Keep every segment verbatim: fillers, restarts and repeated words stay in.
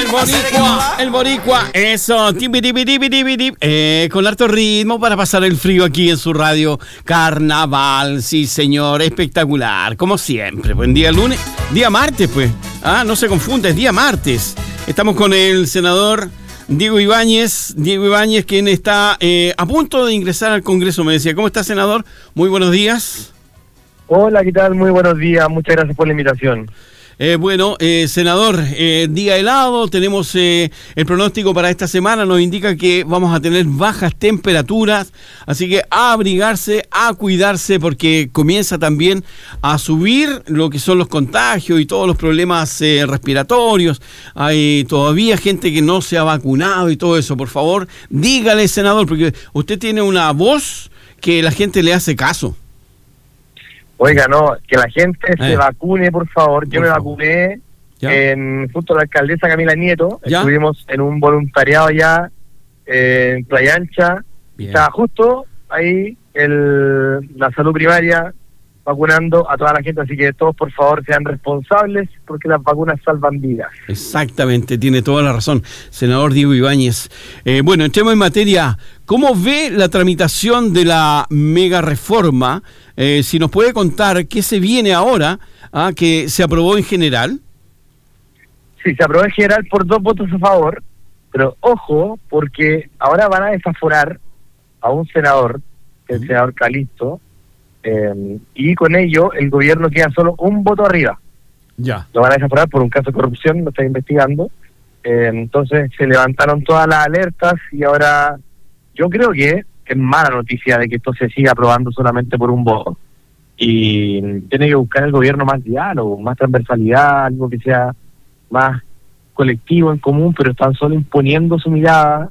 El boricua, el boricua, eso, tipi, tipi, tipi, tipi, tipi. Eh, con harto ritmo para pasar el frío aquí en su radio Carnaval, sí señor, espectacular, como siempre. Buen día lunes, día martes pues, ah, no se confunda, es día martes. Estamos con el senador Diego Ibáñez, Diego Ibáñez, quien está eh, a punto de ingresar al Congreso, me decía. ¿Cómo está, senador? Muy buenos días. Hola, ¿qué tal? Muy buenos días, muchas gracias por la invitación. Eh, bueno, eh, senador, eh, día helado, tenemos eh, el pronóstico para esta semana, nos indica que vamos a tener bajas temperaturas, así que a abrigarse, a cuidarse, porque comienza también a subir lo que son los contagios y todos los problemas eh, respiratorios. Hay todavía gente que no se ha vacunado y todo eso. Por favor, dígale, senador, porque usted tiene una voz que la gente le hace caso. Oiga, no, que la gente eh. se vacune, por favor. Yo por me favor. ¿Ya? vacuné en, junto a la alcaldesa Camila Nieto. ¿Ya? Estuvimos en un voluntariado ya eh, en Playa Ancha. Bien. Estaba justo ahí el, la salud primaria vacunando a toda la gente, así que todos por favor sean responsables porque las vacunas salvan vidas. Exactamente, tiene toda la razón, senador Diego Ibáñez. Eh, bueno, entremos en materia. ¿Cómo ve la tramitación de la mega reforma? Eh, si nos puede contar qué se viene ahora, ah, que se aprobó en general. Sí, se aprobó en general por dos votos a favor, pero ojo, porque ahora van a desaforar a un senador, el Uh-huh. senador Calisto, eh, y con ello el gobierno queda solo un voto arriba. Ya. Lo van a desaforar por un caso de corrupción, lo están investigando. Eh, entonces se levantaron todas las alertas y ahora yo creo que es mala noticia de que esto se siga aprobando solamente por un voto. Y tiene que buscar el gobierno más diálogo, más transversalidad, algo que sea más colectivo, en común, pero están solo imponiendo su mirada,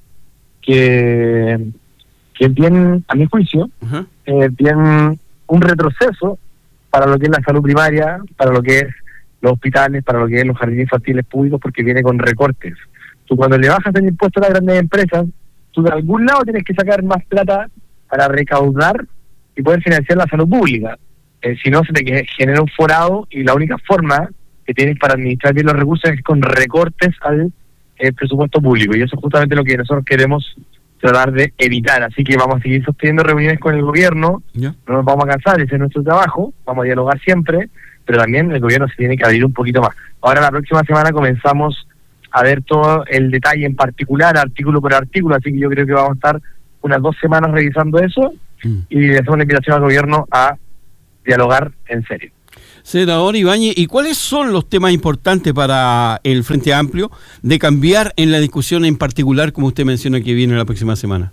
que, que es bien, a mi juicio, Uh-huh. eh, bien un retroceso para lo que es la salud primaria, para lo que es los hospitales, para lo que es los jardines infantiles públicos, porque viene con recortes. Tú cuando le bajas el impuesto a las grandes empresas, tú de algún lado tienes que sacar más plata para recaudar y poder financiar la salud pública. Eh, si no, se te genera un forado y la única forma que tienes para administrar bien los recursos es con recortes al eh, presupuesto público. Y eso es justamente lo que nosotros queremos tratar de evitar. Así que vamos a seguir sosteniendo reuniones con el gobierno, Ya. no nos vamos a cansar, ese es nuestro trabajo, vamos a dialogar siempre, pero también el gobierno se tiene que abrir un poquito más. Ahora la próxima semana comenzamos a ver todo el detalle en particular, artículo por artículo, así que yo creo que vamos a estar unas dos semanas revisando eso Mm. y le hacemos una invitación al gobierno a dialogar en serio. Senador Ibáñez, ¿y cuáles son los temas importantes para el Frente Amplio de cambiar en la discusión en particular, como usted menciona que viene la próxima semana?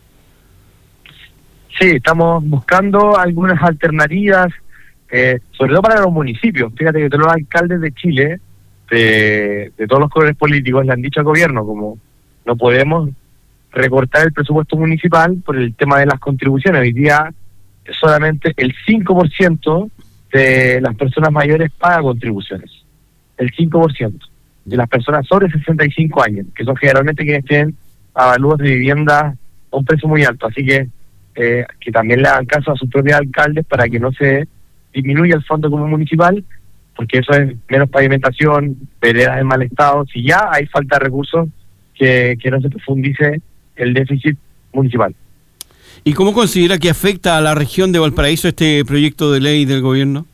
Sí, estamos buscando algunas alternativas, eh, sobre todo para los municipios. Fíjate que todos los alcaldes de Chile, de, de todos los colores políticos, le han dicho al gobierno como no podemos recortar el presupuesto municipal por el tema de las contribuciones. Hoy día solamente el cinco por ciento de las personas mayores paga contribuciones. El cinco por ciento de las personas sobre sesenta y cinco años, que son generalmente quienes tienen avalúos de vivienda a un precio muy alto. Así que eh, que también le hagan caso a sus propios alcaldes para que no se disminuya el fondo común municipal, porque eso es menos pavimentación, veredas en mal estado. Si ya hay falta de recursos, que, que no se profundice el déficit municipal. ¿Y cómo considera que afecta a la región de Valparaíso este proyecto de ley del gobierno?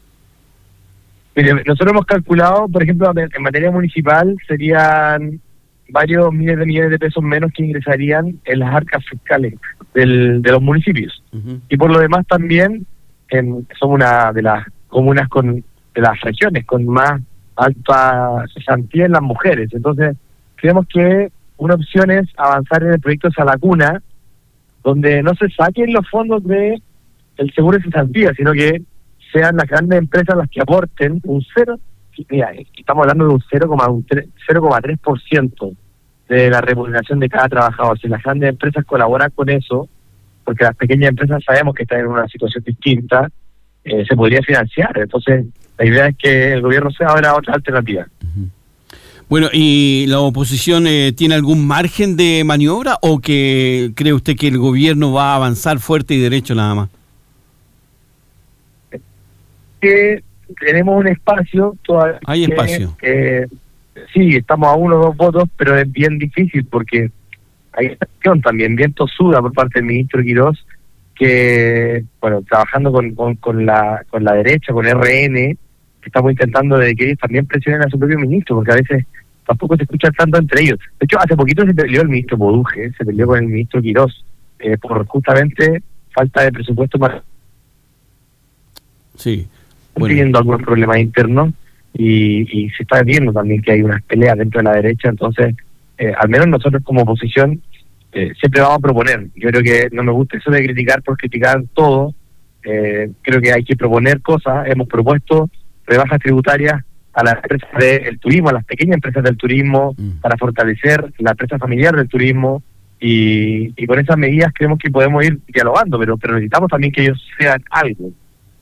Mire, nosotros hemos calculado, por ejemplo, en materia municipal serían varios miles de millones de pesos menos que ingresarían en las arcas fiscales del, de los municipios. Uh-huh. Y por lo demás también en, somos una de las comunas con de las regiones con más alta cesantía en las mujeres. Entonces, creemos que una opción es avanzar en el proyecto de Salacuna, donde no se saquen los fondos de el seguro de cesantía, sino que sean las grandes empresas las que aporten un cero, mira, estamos hablando de un cero coma tres por ciento de la remuneración de cada trabajador. Si las grandes empresas colaboran con eso, porque las pequeñas empresas sabemos que están en una situación distinta, eh, se podría financiar. Entonces, la idea es que el gobierno se abra otra alternativa. Uh-huh. Bueno, ¿y la oposición eh, tiene algún margen de maniobra o que cree usted que el gobierno va a avanzar fuerte y derecho nada más? Que tenemos un espacio todavía. Hay espacio. Que, sí, estamos a uno o dos votos, pero es bien difícil porque hay acción también bien tosuda por parte del ministro Quirós, que, bueno, trabajando con, con, con la con la derecha, con R N, que estamos intentando de que ellos también presionen a su propio ministro, porque a veces tampoco se escucha tanto entre ellos. De hecho, hace poquito se peleó el ministro Boduje, se peleó con el ministro Quirós, eh, por justamente falta de presupuesto para... Sí, bueno. Teniendo algunos problemas internos, y, y se está viendo también que hay unas peleas dentro de la derecha, entonces, eh, al menos nosotros como oposición, eh, siempre vamos a proponer. Yo creo que no me gusta eso de criticar por criticar todo, eh, creo que hay que proponer cosas. Hemos propuesto rebajas tributarias a las empresas del turismo, a las pequeñas empresas del turismo, mm. para fortalecer la empresa familiar del turismo, y, y con esas medidas creemos que podemos ir dialogando, pero, pero necesitamos también que ellos sean algo.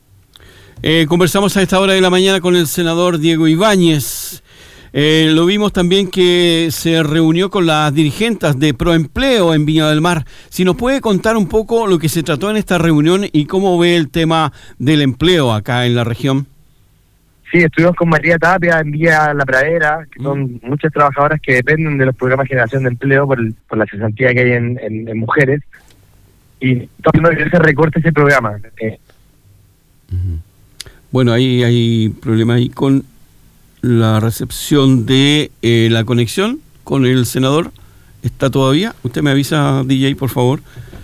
Eh, conversamos a esta hora de la mañana con el senador Diego Ibáñez. Eh, lo vimos también que se reunió con las dirigentes de Proempleo en Viña del Mar. Si nos puede contar un poco lo que se trató en esta reunión y cómo ve el tema del empleo acá en la región. Sí, estuvimos con María Tapia en Villa La Pradera, que son mm. muchas trabajadoras que dependen de los programas de generación de empleo por, el, por la cesantía que hay en, en, en mujeres, y todo que se recorte ese programa. Eh. Uh-huh. Bueno, ahí hay problema ahí con la recepción de eh, la conexión con el senador. ¿Está todavía? Usted me avisa, D J, por favor.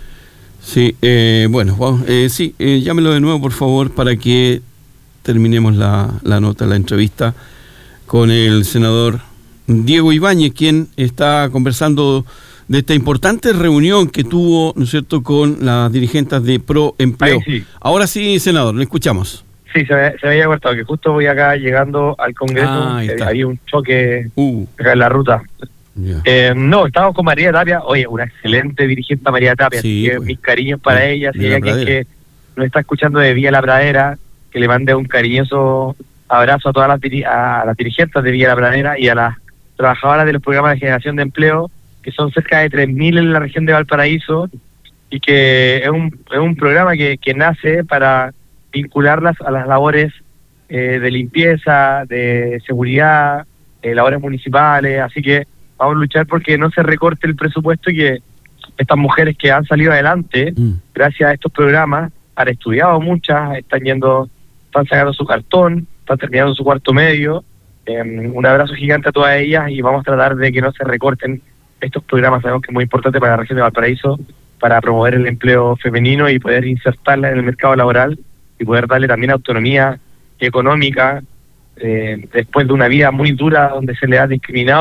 Sí, eh, bueno, vamos, eh, sí, eh, llámelo de nuevo, por favor, para que terminemos la, la nota, la entrevista con el senador Diego Ibáñez, quien está conversando de esta importante reunión que tuvo, ¿no es cierto?, con las dirigentes de Proempleo. Sí. Ahora sí, senador, le escuchamos. Sí, se, me, se me había cortado, que justo voy acá llegando al Congreso, ah, eh, había un choque uh. acá en la ruta. Yeah. Eh, no, estamos con María Tapia, oye, una excelente dirigente María Tapia, sí, así que pues, mis cariños para de, ella, si de ella que, que nos está escuchando de Villa La Pradera, que le mande un cariñoso abrazo a todas las, a las dirigentes de Villa La Pradera y a las trabajadoras de los programas de generación de empleo, que son cerca de tres mil en la región de Valparaíso, y que es un, es un programa que, que nace para vincularlas a las labores eh, de limpieza, de seguridad, eh, labores municipales, así que vamos a luchar porque no se recorte el presupuesto y que estas mujeres que han salido adelante, mm. gracias a estos programas, han estudiado muchas, están yendo, están sacando su cartón, están terminando su cuarto medio. Eh, un abrazo gigante a todas ellas y vamos a tratar de que no se recorten estos programas. Sabemos que es muy importante para la región de Valparaíso, para promover el empleo femenino y poder insertarla en el mercado laboral y poder darle también autonomía económica eh, después de una vida muy dura donde se le ha discriminado